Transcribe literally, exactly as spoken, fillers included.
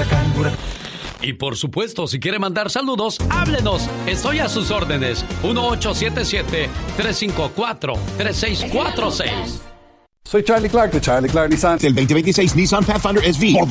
huracán, huracán. Y por supuesto, si quiere mandar saludos, háblenos. Estoy a sus órdenes. uno ocho siete siete, tres cinco cuatro, tres seis cuatro seis. Soy Charlie Clark de Charlie Clark Nissan. El veinte veintiséis Nissan Pathfinder S V.